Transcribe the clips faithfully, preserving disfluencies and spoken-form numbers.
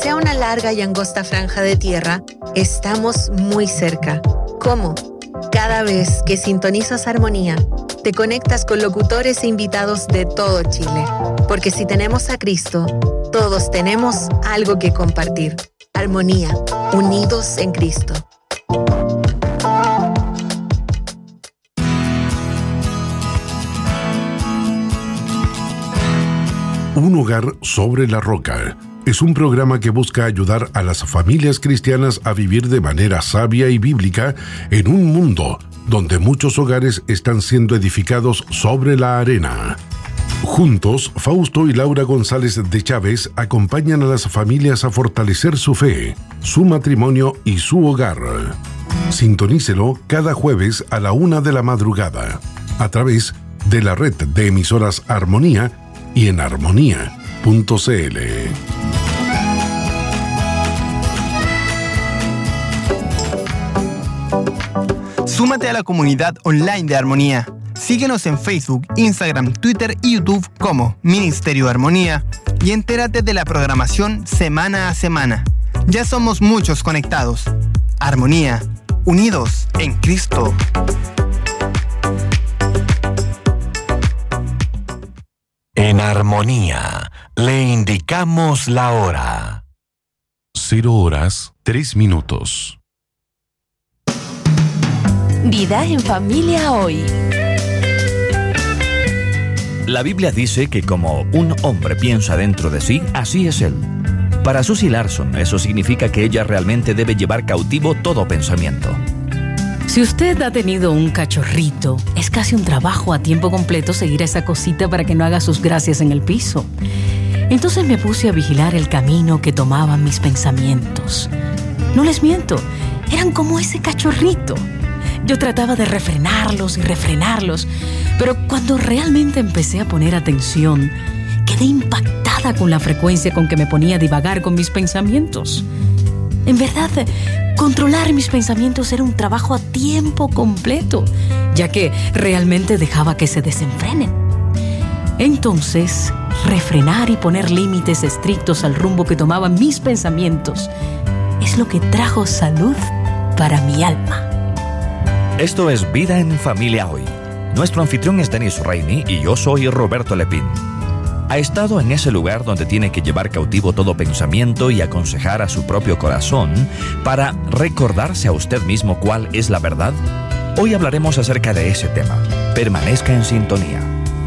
sea una larga y angosta franja de tierra, estamos muy cerca. ¿Cómo? Cada vez que sintonizas Armonía, te conectas con locutores e invitados de todo Chile. Porque si tenemos a Cristo, todos tenemos algo que compartir. Armonía, unidos en Cristo. Un hogar sobre la roca es un programa que busca ayudar a las familias cristianas a vivir de manera sabia y bíblica en un mundo donde muchos hogares están siendo edificados sobre la arena. Juntos, Fausto y Laura González de Chávez acompañan a las familias a fortalecer su fe, su matrimonio y su hogar. Sintonícelo cada jueves a la una de la madrugada, a través de la red de emisoras Armonía y en armonía punto c l. Súmate a la comunidad online de Armonía. Síguenos en Facebook, Instagram, Twitter y YouTube como Ministerio Armonía y entérate de la programación semana a semana. Ya somos muchos conectados. Armonía, unidos en Cristo. En Armonía, le indicamos la hora. Cero horas, tres minutos. Vida en familia hoy. La Biblia dice que como un hombre piensa dentro de sí, así es él. Para Susie Larson, eso significa que ella realmente debe llevar cautivo todo pensamiento. Si usted ha tenido un cachorrito, es casi un trabajo a tiempo completo seguir a esa cosita para que no haga sus gracias en el piso. Entonces me puse a vigilar el camino que tomaban mis pensamientos. No les miento, eran como ese cachorrito. Yo trataba de refrenarlos y refrenarlos, pero cuando realmente empecé a poner atención, quedé impactada con la frecuencia con que me ponía a divagar con mis pensamientos. En verdad, controlar mis pensamientos era un trabajo a tiempo completo, ya que realmente dejaba que se desenfrenen. Entonces, refrenar y poner límites estrictos al rumbo que tomaban mis pensamientos es lo que trajo salud para mi alma. Esto es Vida en Familia Hoy. Nuestro anfitrión es Denis Reini y yo soy Roberto Lepín. ¿Ha estado en ese lugar donde tiene que llevar cautivo todo pensamiento y aconsejar a su propio corazón para recordarse a usted mismo cuál es la verdad? Hoy hablaremos acerca de ese tema. Permanezca en sintonía.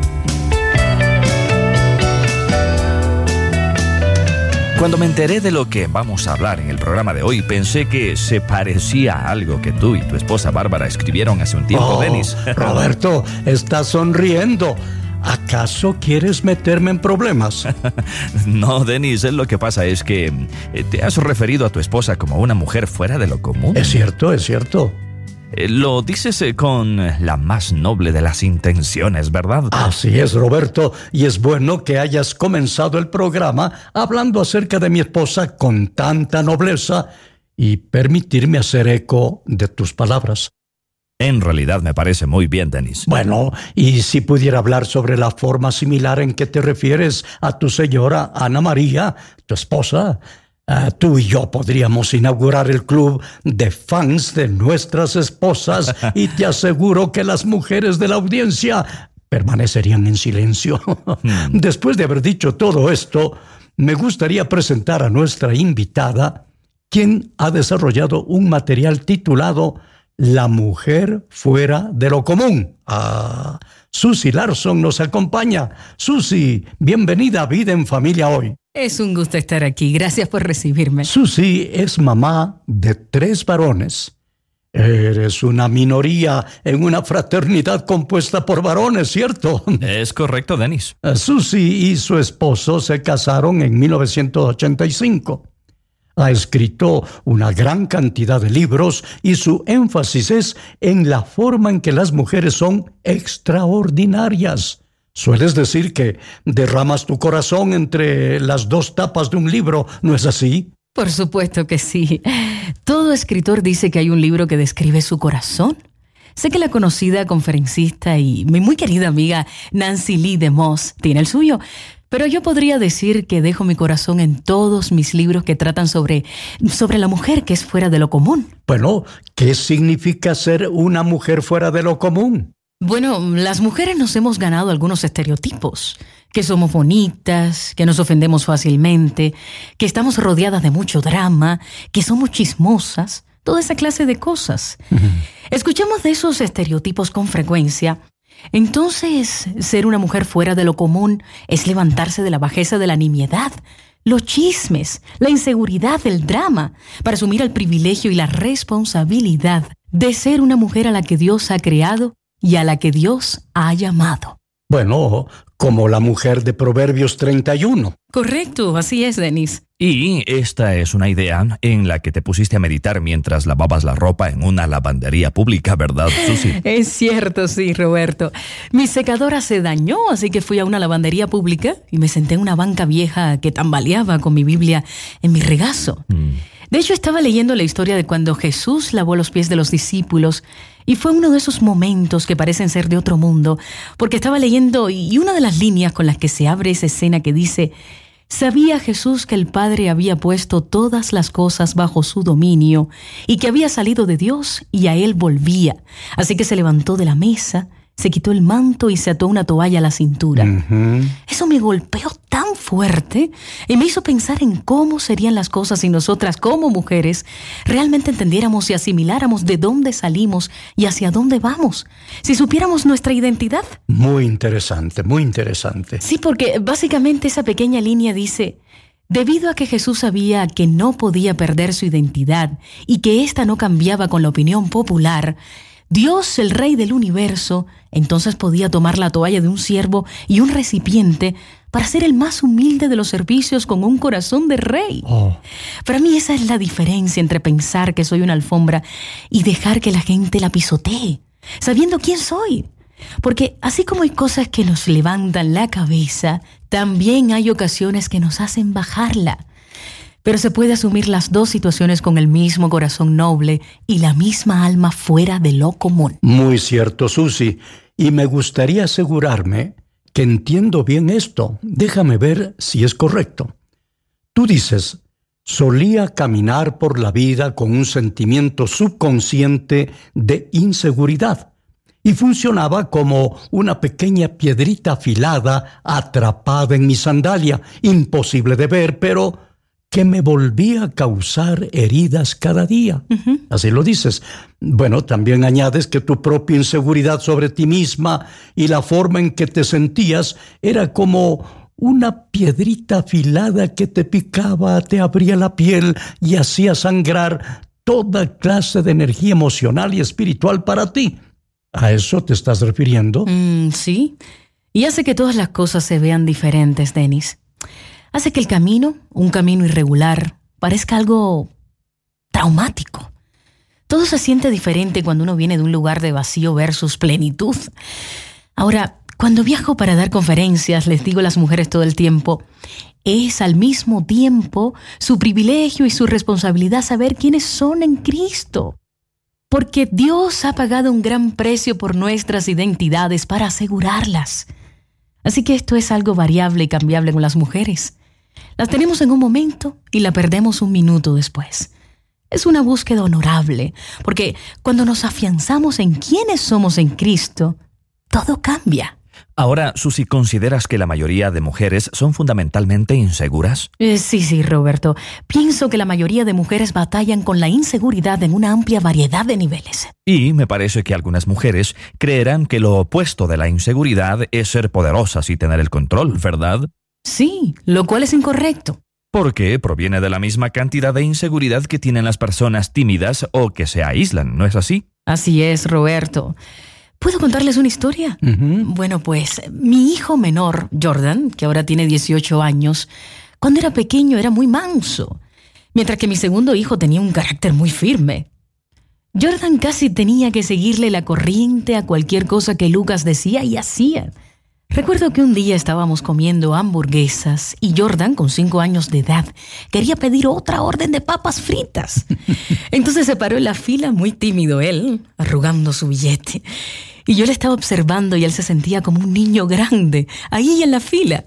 Cuando me enteré de lo que vamos a hablar en el programa de hoy, pensé que se parecía a algo que tú y tu esposa Bárbara escribieron hace un tiempo, oh, Denis. Roberto, estás sonriendo. ¿Acaso quieres meterme en problemas? No, Denis, lo que pasa es que te has referido a tu esposa como una mujer fuera de lo común. Es cierto, es cierto. Lo dices con la más noble de las intenciones, ¿verdad? Así es, Roberto, y es bueno que hayas comenzado el programa hablando acerca de mi esposa con tanta nobleza y permitirme hacer eco de tus palabras. En realidad me parece muy bien, Denis. Bueno, y si pudiera hablar sobre la forma similar en que te refieres a tu señora Ana María, tu esposa, uh, tú y yo podríamos inaugurar el club de fans de nuestras esposas y te aseguro que las mujeres de la audiencia permanecerían en silencio. Hmm. Después de haber dicho todo esto, me gustaría presentar a nuestra invitada, quien ha desarrollado un material titulado La mujer fuera de lo común. Ah, Susie Larson nos acompaña. Susie, bienvenida a Vida en Familia Hoy. Es un gusto estar aquí. Gracias por recibirme. Susie es mamá de tres varones. Eres una minoría en una fraternidad compuesta por varones, ¿cierto? Es correcto, Denis. Susie y su esposo se casaron en mil novecientos ochenta y cinco. Ha escrito una gran cantidad de libros y su énfasis es en la forma en que las mujeres son extraordinarias. Sueles decir que derramas tu corazón entre las dos tapas de un libro, ¿no es así? Por supuesto que sí. Todo escritor dice que hay un libro que describe su corazón. Sé que la conocida conferencista y mi muy querida amiga Nancy Lee DeMoss tiene el suyo, Pero yo podría decir que dejo mi corazón en todos mis libros que tratan sobre, sobre la mujer que es fuera de lo común. Bueno, ¿qué significa ser una mujer fuera de lo común? Bueno, las mujeres nos hemos ganado algunos estereotipos. Que somos bonitas, que nos ofendemos fácilmente, que estamos rodeadas de mucho drama, que somos chismosas, toda esa clase de cosas. Uh-huh. Escuchamos de esos estereotipos con frecuencia. Entonces, ser una mujer fuera de lo común es levantarse de la bajeza de la nimiedad, los chismes, la inseguridad, el drama, para asumir el privilegio y la responsabilidad de ser una mujer a la que Dios ha creado y a la que Dios ha llamado. Bueno, como la mujer de Proverbios treinta y uno. Correcto, así es, Denis. Y esta es una idea en la que te pusiste a meditar mientras lavabas la ropa en una lavandería pública, ¿verdad, Susi? Es cierto, sí, Roberto. Mi secadora se dañó, así que fui a una lavandería pública y me senté en una banca vieja que tambaleaba con mi Biblia en mi regazo. Mm. De hecho, estaba leyendo la historia de cuando Jesús lavó los pies de los discípulos y fue uno de esos momentos que parecen ser de otro mundo, porque estaba leyendo y una de las líneas con las que se abre esa escena que dice: sabía Jesús que el Padre había puesto todas las cosas bajo su dominio y que había salido de Dios y a él volvía. Así que se levantó de la mesa, se quitó el manto y se ató una toalla a la cintura. Uh-huh. Eso me golpeó tan fuerte y me hizo pensar en cómo serían las cosas si nosotras como mujeres realmente entendiéramos y asimiláramos de dónde salimos y hacia dónde vamos. Si supiéramos nuestra identidad. Muy interesante, muy interesante. Sí, porque básicamente esa pequeña línea dice: debido a que Jesús sabía que no podía perder su identidad y que ésta no cambiaba con la opinión popular, Dios, el Rey del universo, entonces podía tomar la toalla de un siervo y un recipiente para hacer el más humilde de los servicios con un corazón de rey. Oh. Para mí esa es la diferencia entre pensar que soy una alfombra y dejar que la gente la pisotee, sabiendo quién soy. Porque así como hay cosas que nos levantan la cabeza, también hay ocasiones que nos hacen bajarla. Pero se puede asumir las dos situaciones con el mismo corazón noble y la misma alma fuera de lo común. Muy cierto, Susi. Y me gustaría asegurarme que entiendo bien esto. Déjame ver si es correcto. Tú dices: solía caminar por la vida con un sentimiento subconsciente de inseguridad y funcionaba como una pequeña piedrita afilada atrapada en mi sandalia, imposible de ver, pero que me volvía a causar heridas cada día. Uh-huh. Así lo dices. Bueno, también añades que tu propia inseguridad sobre ti misma y la forma en que te sentías era como una piedrita afilada que te picaba, te abría la piel y hacía sangrar toda clase de energía emocional y espiritual para ti. ¿A eso te estás refiriendo? Mm, sí. Y hace que todas las cosas se vean diferentes, Denis. Hace que el camino, un camino irregular, parezca algo traumático. Todo se siente diferente cuando uno viene de un lugar de vacío versus plenitud. Ahora, cuando viajo para dar conferencias, les digo a las mujeres todo el tiempo, es al mismo tiempo su privilegio y su responsabilidad saber quiénes son en Cristo. Porque Dios ha pagado un gran precio por nuestras identidades para asegurarlas. Así que esto es algo variable y cambiable con las mujeres. Las tenemos en un momento y la perdemos un minuto después. Es una búsqueda honorable, porque cuando nos afianzamos en quiénes somos en Cristo, todo cambia. Ahora, Susi, ¿consideras que la mayoría de mujeres son fundamentalmente inseguras? Eh, sí, sí, Roberto. Pienso que la mayoría de mujeres batallan con la inseguridad en una amplia variedad de niveles. Y me parece que algunas mujeres creerán que lo opuesto de la inseguridad es ser poderosas y tener el control, ¿verdad? Sí, lo cual es incorrecto. Porque proviene de la misma cantidad de inseguridad que tienen las personas tímidas o que se aíslan, ¿no es así? Así es, Roberto. ¿Puedo contarles una historia? Uh-huh. Bueno, pues, mi hijo menor, Jordan, que ahora tiene dieciocho años, cuando era pequeño era muy manso, mientras que mi segundo hijo tenía un carácter muy firme. Jordan casi tenía que seguirle la corriente a cualquier cosa que Lucas decía y hacía. Recuerdo que un día estábamos comiendo hamburguesas y Jordan, con cinco años de edad, quería pedir otra orden de papas fritas. Entonces se paró en la fila muy tímido él, arrugando su billete. Y yo le estaba observando y él se sentía como un niño grande, ahí en la fila.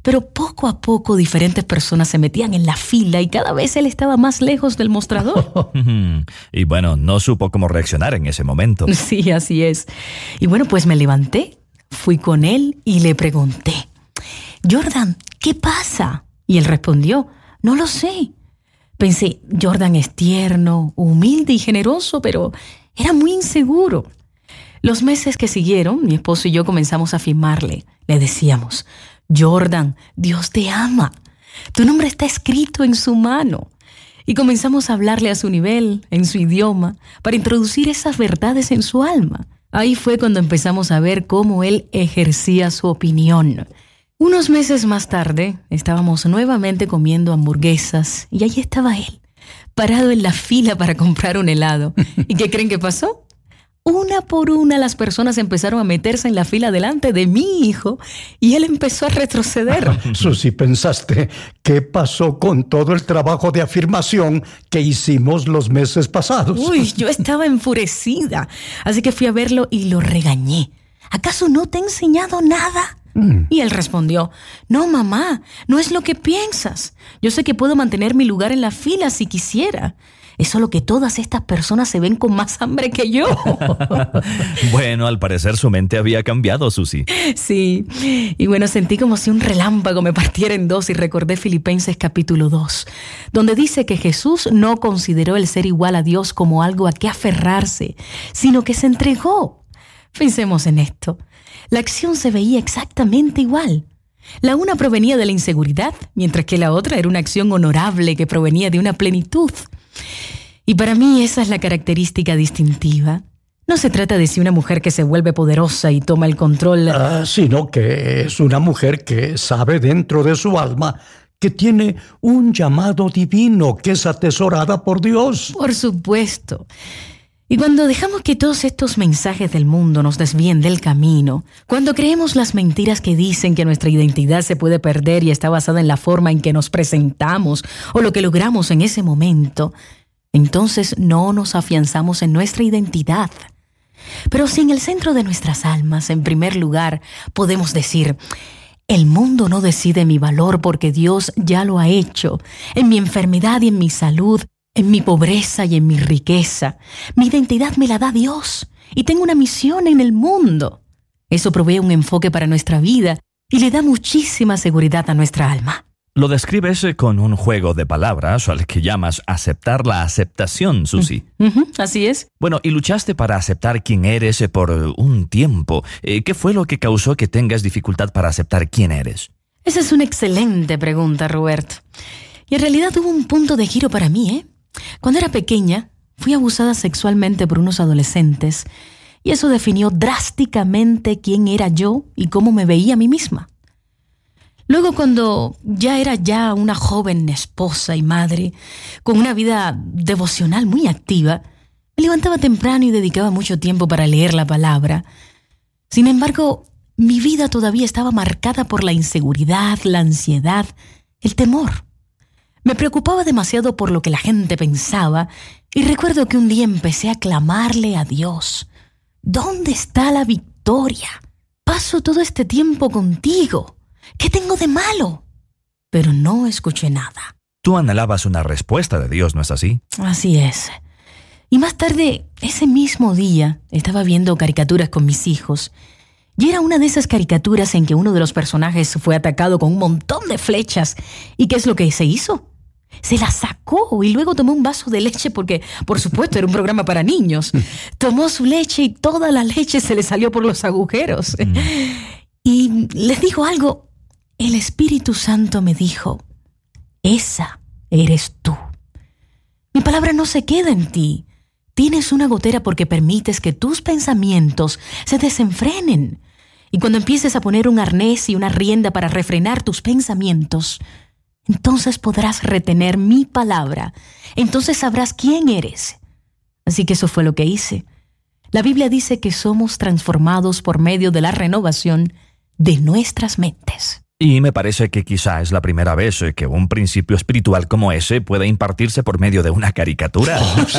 Pero poco a poco diferentes personas se metían en la fila y cada vez él estaba más lejos del mostrador. Y bueno, no supo cómo reaccionar en ese momento. Sí, así es. Y bueno, pues me levanté, fui con él y le pregunté, Jordan, ¿qué pasa? Y él respondió, no lo sé. Pensé, Jordan es tierno, humilde y generoso, pero era muy inseguro. Los meses que siguieron, mi esposo y yo comenzamos a afirmarle. Le decíamos, Jordan, Dios te ama. Tu nombre está escrito en su mano. Y comenzamos a hablarle a su nivel, en su idioma, para introducir esas verdades en su alma. Ahí fue cuando empezamos a ver cómo él ejercía su opinión. Unos meses más tarde, estábamos nuevamente comiendo hamburguesas y ahí estaba él, parado en la fila para comprar un helado. ¿Y qué creen que pasó? Una por una las personas empezaron a meterse en la fila delante de mi hijo y él empezó a retroceder. Susi, pensaste, ¿qué pasó con todo el trabajo de afirmación que hicimos los meses pasados? Uy, yo estaba enfurecida, así que fui a verlo y lo regañé. ¿Acaso no te he enseñado nada? Mm. Y él respondió, no mamá, no es lo que piensas. Yo sé que puedo mantener mi lugar en la fila si quisiera. Es solo que todas estas personas se ven con más hambre que yo. Bueno, al parecer su mente había cambiado, Susi. Sí, y bueno, sentí como si un relámpago me partiera en dos y recordé Filipenses capítulo dos, donde dice que Jesús no consideró el ser igual a Dios como algo a qué aferrarse, sino que se entregó. Pensemos en esto. La acción se veía exactamente igual. La una provenía de la inseguridad, mientras que la otra era una acción honorable que provenía de una plenitud. Y para mí esa es la característica distintiva. No se trata de si una mujer que se vuelve poderosa y toma el control, uh, sino que es una mujer que sabe dentro de su alma que tiene un llamado divino, que es atesorada por Dios. Por supuesto. Y cuando dejamos que todos estos mensajes del mundo nos desvíen del camino, cuando creemos las mentiras que dicen que nuestra identidad se puede perder y está basada en la forma en que nos presentamos o lo que logramos en ese momento, entonces no nos afianzamos en nuestra identidad. Pero si en el centro de nuestras almas, en primer lugar, podemos decir, el mundo no decide mi valor porque Dios ya lo ha hecho, en mi enfermedad y en mi salud, en mi pobreza y en mi riqueza. Mi identidad me la da Dios y tengo una misión en el mundo. Eso provee un enfoque para nuestra vida y le da muchísima seguridad a nuestra alma. Lo describes con un juego de palabras al que llamas aceptar la aceptación, Susi. Uh-huh, así es. Bueno, y luchaste para aceptar quién eres por un tiempo. ¿Qué fue lo que causó que tengas dificultad para aceptar quién eres? Esa es una excelente pregunta, Roberto. Y en realidad hubo un punto de giro para mí, ¿eh? Cuando era pequeña, fui abusada sexualmente por unos adolescentes y eso definió drásticamente quién era yo y cómo me veía a mí misma. Luego, cuando ya era ya una joven esposa y madre, con una vida devocional muy activa, me levantaba temprano y dedicaba mucho tiempo para leer la palabra. Sin embargo, mi vida todavía estaba marcada por la inseguridad, la ansiedad, el temor. Me preocupaba demasiado por lo que la gente pensaba y recuerdo que un día empecé a clamarle a Dios. ¿Dónde está la victoria? Paso todo este tiempo contigo. ¿Qué tengo de malo? Pero no escuché nada. Tú anhelabas una respuesta de Dios, ¿no es así? Así es. Y más tarde, ese mismo día, estaba viendo caricaturas con mis hijos. Y era una de esas caricaturas en que uno de los personajes fue atacado con un montón de flechas. ¿Y qué es lo que se hizo? Se la sacó y luego tomó un vaso de leche porque, por supuesto, era un programa para niños. Tomó su leche y toda la leche se le salió por los agujeros. Mm. Y les digo algo. El Espíritu Santo me dijo, esa eres tú. Mi palabra no se queda en ti. Tienes una gotera porque permites que tus pensamientos se desenfrenen. Y cuando empieces a poner un arnés y una rienda para refrenar tus pensamientos, entonces podrás retener mi palabra. Entonces sabrás quién eres. Así que eso fue lo que hice. La Biblia dice que somos transformados por medio de la renovación de nuestras mentes. Y me parece que quizá es la primera vez que un principio espiritual como ese puede impartirse por medio de una caricatura.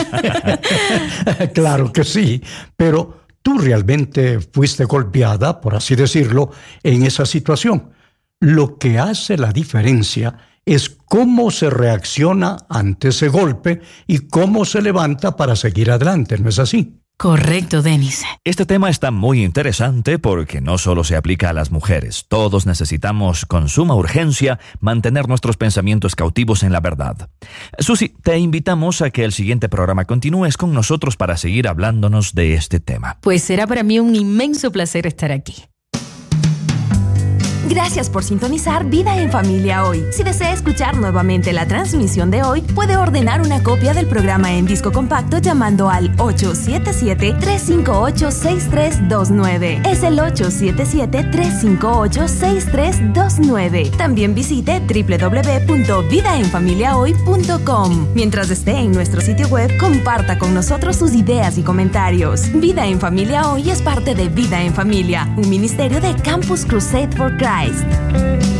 Claro que sí, pero tú realmente fuiste golpeada, por así decirlo, en esa situación. Lo que hace la diferencia es cómo se reacciona ante ese golpe y cómo se levanta para seguir adelante, ¿no es así? Correcto, Denis. Este tema está muy interesante porque no solo se aplica a las mujeres. Todos necesitamos con suma urgencia mantener nuestros pensamientos cautivos en la verdad. Susi, te invitamos a que el siguiente programa continúes con nosotros para seguir hablándonos de este tema. Pues será para mí un inmenso placer estar aquí. Gracias por sintonizar Vida en Familia Hoy. Si desea escuchar nuevamente la transmisión de hoy, puede ordenar una copia del programa en disco compacto llamando al ocho siete siete, tres cinco ocho, seis tres dos nueve. Es el ocho siete siete, tres cinco ocho, seis tres dos nueve. También visite doble u doble u doble u punto vida en familia hoy punto com. Mientras esté en nuestro sitio web, comparta con nosotros sus ideas y comentarios. Vida en Familia Hoy es parte de Vida en Familia, un ministerio de Campus Crusade for Christ.